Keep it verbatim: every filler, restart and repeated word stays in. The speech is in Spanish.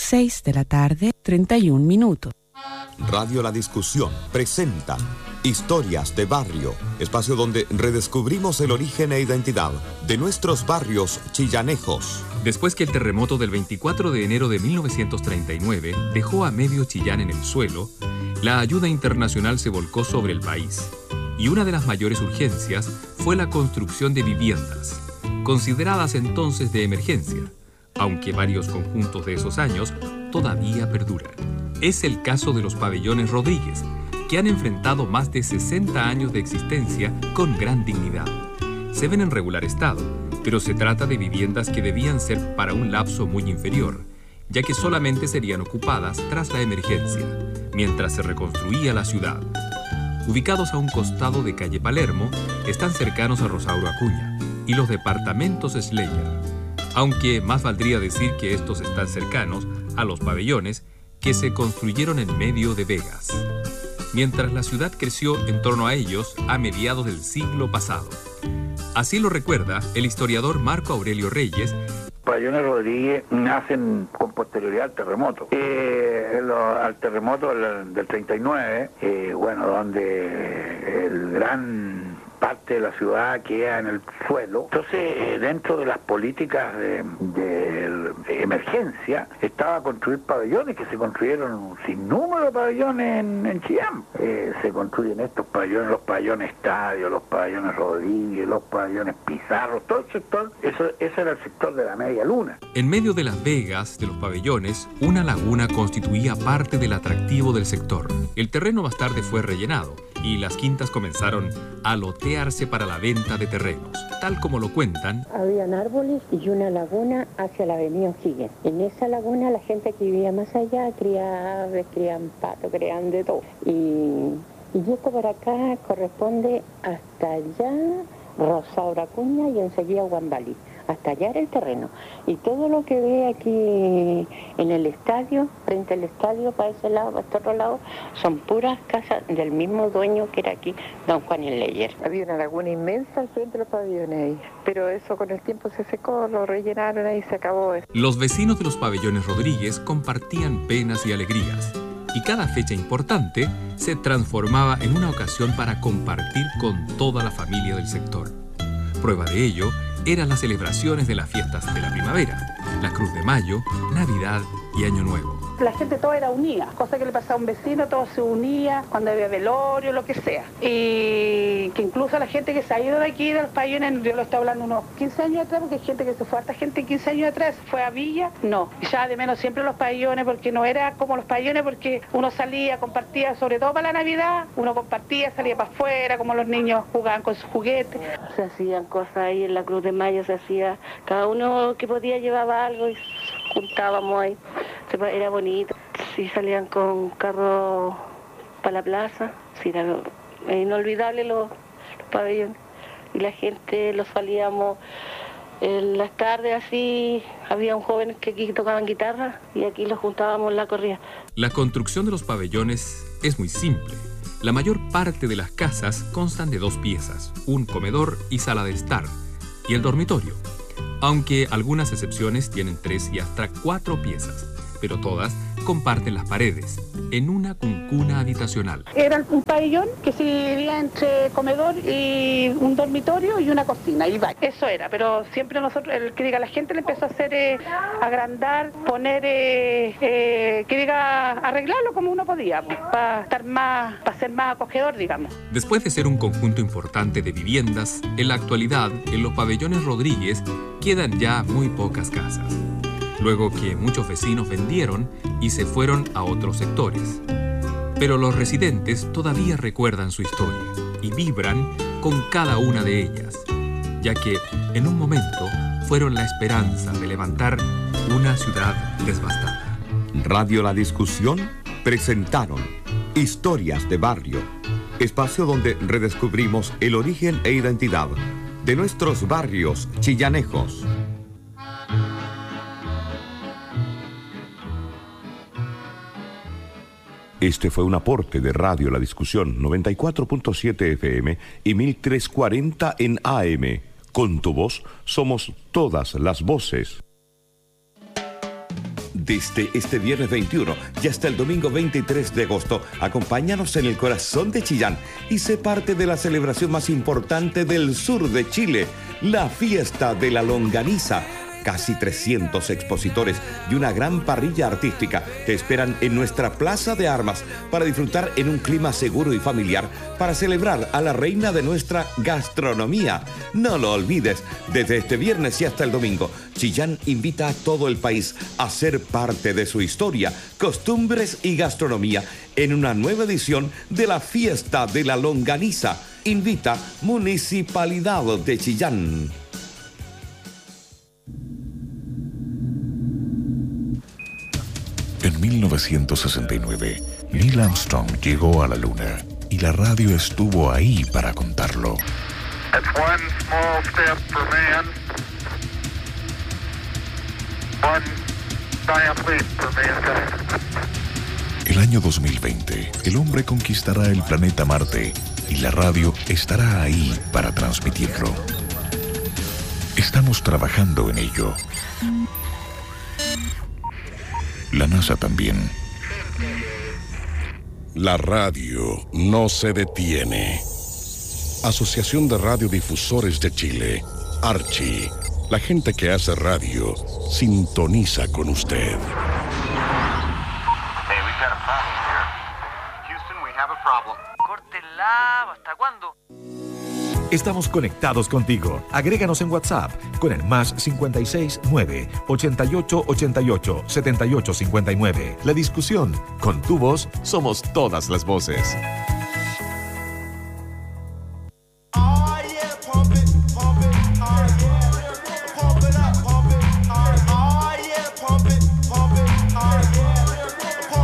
seis de la tarde, treinta y un minutos. Radio La Discusión presenta Historias de Barrio, espacio donde redescubrimos el origen e identidad de nuestros barrios chillanejos. Después que el terremoto del veinticuatro de enero de mil novecientos treinta y nueve dejó a medio Chillán en el suelo, la ayuda internacional se volcó sobre el país. Y una de las mayores urgencias fue la construcción de viviendas, consideradas entonces de emergencia, aunque varios conjuntos de esos años todavía perduran. Es el caso de los pabellones Rodríguez, que han enfrentado más de sesenta años de existencia con gran dignidad. Se ven en regular estado, pero se trata de viviendas que debían ser para un lapso muy inferior, ya que solamente serían ocupadas tras la emergencia, mientras se reconstruía la ciudad. Ubicados a un costado de calle Palermo, están cercanos a Rosauro Acuña y los departamentos Schleyer, aunque más valdría decir que estos están cercanos a los pabellones que se construyeron en medio de Vegas, mientras la ciudad creció en torno a ellos a mediados del siglo pasado. Así lo recuerda el historiador Marco Aurelio Reyes. Pabellones Rodríguez nacen con posterioridad al terremoto. Eh, lo, al terremoto del, del treinta y nueve, eh, bueno, donde el gran parte de la ciudad queda en el suelo. Entonces, eh, dentro de las políticas de, de, de emergencia, estaba construir pabellones, que se construyeron un sinnúmero de pabellones en, en Chillán. Eh, se construyen estos pabellones, los pabellones Estadio, los pabellones Rodríguez, los pabellones Pizarro, todo el sector, eso, ese era el sector de la media luna. En medio de las vegas de los pabellones, una laguna constituía parte del atractivo del sector. El terreno más tarde fue rellenado y las quintas comenzaron a lotearse para la venta de terrenos, tal como lo cuentan. Habían árboles y una laguna hacia la avenida O'Higgins. En esa laguna la gente que vivía más allá criaba aves, criaban patos, criaban de todo. Y, y esto por acá corresponde hasta allá, Rosauro Acuña y enseguida Guambalí. Hasta allá era el terreno. Y todo lo que ve aquí en el estadio, frente al estadio, para ese lado, para este otro lado, son puras casas del mismo dueño que era aquí, don Juan Schleyer. Había una laguna inmensa al frente de los pabellones ahí, pero eso con el tiempo se secó, lo rellenaron ahí y se acabó eso. Los vecinos de los pabellones Rodríguez compartían penas y alegrías, y cada fecha importante se transformaba en una ocasión para compartir con toda la familia del sector. Prueba de ello eran las celebraciones de las fiestas de la primavera, la Cruz de Mayo, Navidad y Año Nuevo. La gente toda era unida, cosa que le pasaba a un vecino, todo se unía, cuando había velorio, lo que sea. Y que incluso la gente que se ha ido de aquí, de los pabellones, yo lo estaba hablando unos quince años atrás, porque hay gente que se fue, harta gente quince años atrás, fue a Villa, no. Ya de menos siempre los pabellones, porque no era como los pabellones, porque uno salía, compartía, sobre todo para la Navidad, uno compartía, salía para afuera, como los niños jugaban con sus juguetes. Se hacían cosas ahí en la Cruz de Mayo, se hacía, cada uno que podía llevaba algo y juntábamos ahí. Era bonito. Sí, salían con carros para la plaza. Sí, era inolvidable los, los pabellones. Y la gente los salíamos en las tardes así. Había un joven que aquí tocaban guitarra y aquí los juntábamos en la corrida. La construcción de los pabellones es muy simple. La mayor parte de las casas constan de dos piezas, un comedor y sala de estar, y el dormitorio. Aunque algunas excepciones tienen tres y hasta cuatro piezas, pero todas comparten las paredes, en una cuncuna habitacional. Era un pabellón que se dividía entre comedor y un dormitorio y una cocina, y baño. Eso era, pero siempre nosotros, el que diga la gente le empezó a hacer, eh, agrandar, poner, eh, eh, que diga, arreglarlo como uno podía, pues, para estar más, para ser más acogedor, digamos. Después de ser un conjunto importante de viviendas, en la actualidad, en los pabellones Rodríguez, quedan ya muy pocas casas. Luego que muchos vecinos vendieron y se fueron a otros sectores. Pero los residentes todavía recuerdan su historia y vibran con cada una de ellas, ya que en un momento fueron la esperanza de levantar una ciudad devastada. Radio La Discusión presentaron Historias de Barrio, espacio donde redescubrimos el origen e identidad de nuestros barrios chillanejos. Este fue un aporte de Radio La Discusión noventa y cuatro punto siete F M y mil trescientos cuarenta en A M. Con tu voz somos todas las voces. Desde este viernes veintiuno y hasta el domingo veintitrés de agosto, acompáñanos en el corazón de Chillán y sé parte de la celebración más importante del sur de Chile, la Fiesta de la Longaniza. Casi trescientos expositores y una gran parrilla artística te esperan en nuestra Plaza de Armas para disfrutar en un clima seguro y familiar para celebrar a la reina de nuestra gastronomía. No lo olvides, desde este viernes y hasta el domingo, Chillán invita a todo el país a ser parte de su historia, costumbres y gastronomía en una nueva edición de la Fiesta de la Longaniza. Invita Municipalidad de Chillán. En mil novecientos sesenta y nueve, Neil Armstrong llegó a la Luna y la radio estuvo ahí para contarlo. It's one small step for man, one giant leap for mankind. El año dos mil veinte, el hombre conquistará el planeta Marte y la radio estará ahí para transmitirlo. Estamos trabajando en ello. La NASA también. La radio no se detiene. Asociación de Radiodifusores de Chile, Archi. La gente que hace radio sintoniza con usted. Hey, we've got a problem here. Houston, we have a problem. Córtela, ¿hasta cuándo? Estamos conectados contigo. Agréganos en WhatsApp con el más cincuenta y seis nueve, ochenta y ocho ochenta y ocho, setenta y ocho cincuenta y nueve. La discusión, con tu voz, somos todas las voces.